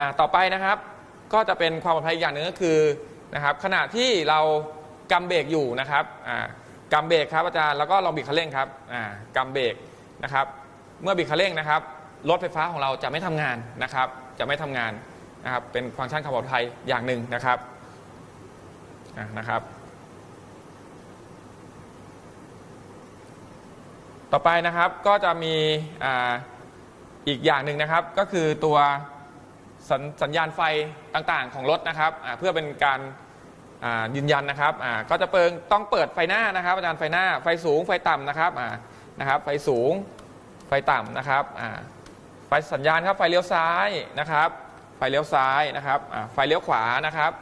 ต่อไปนะครับก็จะเป็นความปลอดภัยอย่างหนึ่งก็คือนะครับขณะที่เรากำเบรกอยู่นะครับกำเบรกครับอาจารย์แล้วก็ลองบิดคันเร่งครับกำเบรกนะครับเมื่อบิดคันเร่งนะครับรถไฟฟ้าของเราจะไม่ทำงานนะครับจะไม่ทำงานนะครับเป็นฟังก์ชันความปลอดภัยอย่างหนึ่งนะครับต่อไปนะครับก็จะมีอีกอย่างหนึ่งนะครับก็คือตัวสัญญาณไฟต่างๆของรถนะครับเพื่อเป็นการยืนยันนะครับก็จะต้องเปิดไฟหน้านะครับอาจารย์ไฟหน้าไฟสูงไฟต่ำนะครับไฟสูงไฟต่ำนะครับไฟสัญญาณครับไฟเลี้ยวซ้ายนะครับไฟเลี้ยวซ้ายนะครับไฟเลี้ยวขวานะครับ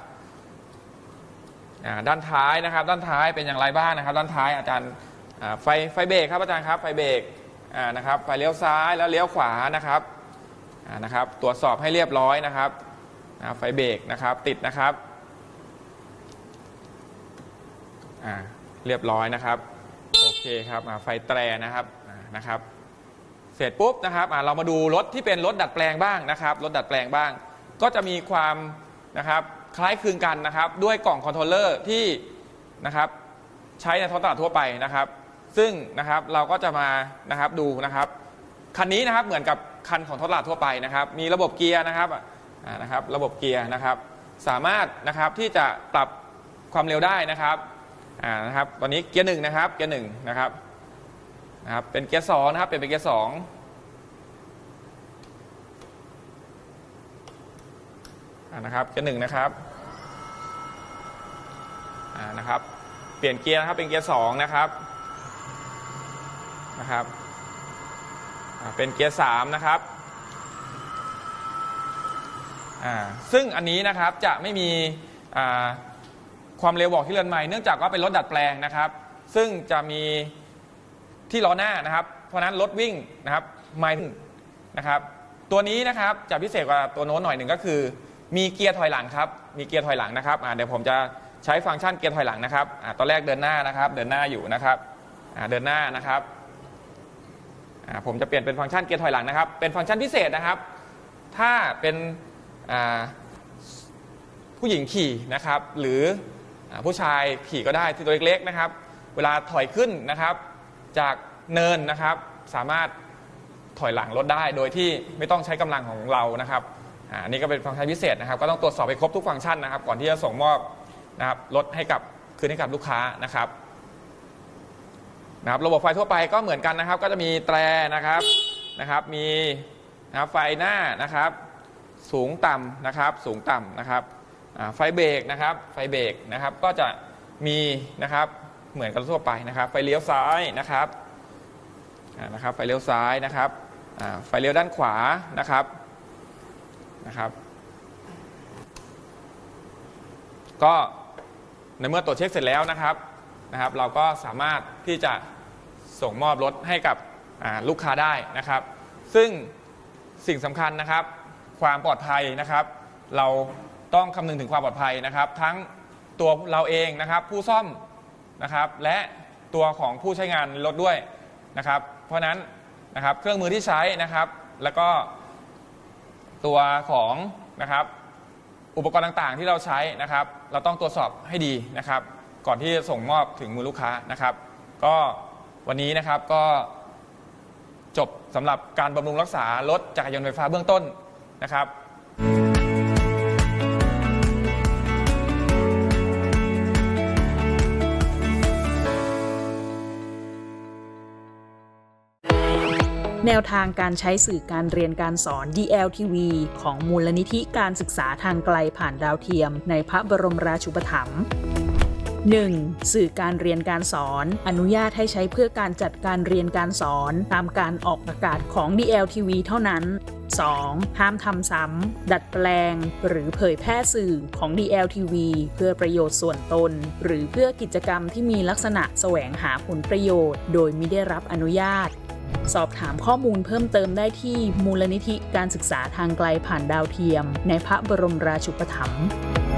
ด้านท้ายนะครับด้านท้ายเป็นอย่างไรบ้างนะครับด้านท้ายอาจารย์ไฟเบรกครับอาจารย์ครับไฟเบรกนะครับไฟเลี้ยวซ้ายแล้วเลี้ยวขวานะครับตรวจสอบให้เรียบร้อยนะครับไฟเบรกนะครับติดนะครับเรียบร้อยนะครับโอเคครับไฟแตรนะครับเสร็จปุ๊บนะครับเรามาดูรถที่เป็นรถดัดแปลงบ้างนะครับรถดัดแปลงบ้างก็จะมีความนะครับคล้ายคลึงกันนะครับด้วยกล่องคอนโทรลเลอร์ที่นะครับใช้ในท้องตลาดทั่วไปนะครับซึ่งนะครับเราก็จะมานะครับดูนะครับคันนี้นะครับเหมือนกับคันของท้องตลาดทั่วไปนะครับมีระบบเกียร์นะครับระบบเกียร์นะครับสามารถนะครับที่จะปรับความเร็วได้นะครับตอนนี้เกียร์หนึ่งนะครับเกียร์หนึ่งนะครับเป็นเกียร์สองนะครับเป็นเกียร์สองนะครับเกียร์หนึ่งนะครับเปลี่ยนเกียร์นะครับเป็นเกียร์สองนะครับเป็นเกียร์สามนะครับซึ่งอันนี้นะครับจะไม่มีความเร็วบอกที่เรือนไมล์เนื่องจากว่าเป็นรถดัดแปลงนะครับซึ่งจะมีที่ล้อหน้านะครับเพราะนั้นรถวิ่งนะครับไมล์นะครับตัวนี้นะครับจะพิเศษกว่าตัวโน้นหน่อยหนึ่งก็คือมีเกียร์ถอยหลังครับมีเกียร์ถอยหลังนะครับเดี๋ยวผมจะใช้ฟังก์ชันเกียร์ถอยหลังนะครับตอนแรกเดินหน้านะครับเดินหน้าอยู่นะครับเดินหน้านะครับผมจะเปลี่ยนเป็นฟังก์ชันเกียร์ถอยหลังนะครับเป็นฟังก์ชันพิเศษนะครับถ้าเป็นผู้หญิงขี่นะครับหรือผู้ชายขี่ก็ได้ที่ตัวเล็กๆนะครับเวลาถอยขึ้นนะครับจากเนินนะครับสามารถถอยหลังรถได้โดยที่ไม่ต้องใช้กำลังของเรานะครับอันนี้ก็เป็นฟังก์ชันพิเศษนะครับก็ต้องตรวจสอบให้ครบทุกฟังก์ชันนะครับก่อนที่จะส่งมอบนะครับรถคืนให้กับลูกค้านะครับระบบไฟทั่วไปก็เหมือนกันนะครับก็จะมีแตรนะครับมีไฟหน้านะครับสูงต่ำนะครับสูงต่ำนะครับไฟเบรกนะครับไฟเบรกนะครับก็จะมีนะครับเหมือนกันทั่วไปนะครับไฟเลี้ยวซ้ายนะครับไฟเลี้ยวซ้ายนะครับไฟเลี้ยวด้านขวานะครับก็ในเมื่อตรวจเช็คเสร็จแล้วนะครับเราก็สามารถที่จะส่งมอบรถให้กับลูกค้าได้นะครับซึ่งสิ่งสำคัญนะครับความปลอดภัยนะครับเราต้องคำนึงถึงความปลอดภัยนะครับทั้งตัวเราเองนะครับผู้ซ่อมนะครับและตัวของผู้ใช้งานรถด้วยนะครับเพราะนั้นนะครับเครื่องมือที่ใช้นะครับแล้วก็ตัวของนะครับอุปกรณ์ต่างๆที่เราใช้นะครับเราต้องตรวจสอบให้ดีนะครับก่อนที่จะส่งมอบถึงมือลูกค้านะครับก็วันนี้นะครับก็จบสำหรับการบำรุงรักษารถจักรยานไฟฟ้าเบื้องต้นนะครับแนวทางการใช้สื่อการเรียนการสอน DLTV ของมูลนิธิการศึกษาทางไกลผ่านดาวเทียมในพระบรมราชูปถัมภ์ 1. สื่อการเรียนการสอนอนุญาตให้ใช้เพื่อการจัดการเรียนการสอนตามการออกอากาศของ DLTV เท่านั้น 2. ห้ามทำซ้ำดัดแปลงหรือเผยแพร่สื่อของ DLTV เพื่อประโยชน์ส่วนตนหรือเพื่อกิจกรรมที่มีลักษณะแสวงหาผลประโยชน์โดยมิได้รับอนุญาตสอบถามข้อมูลเพิ่มเติมได้ที่มูลนิธิการศึกษาทางไกลผ่านดาวเทียมในพระบรมราชูปถัมภ์